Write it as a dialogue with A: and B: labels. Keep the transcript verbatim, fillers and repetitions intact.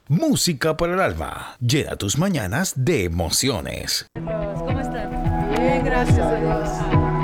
A: Música para el alma. Llena tus mañanas de emociones.
B: ¿Cómo están?
C: Bien, gracias a Dios.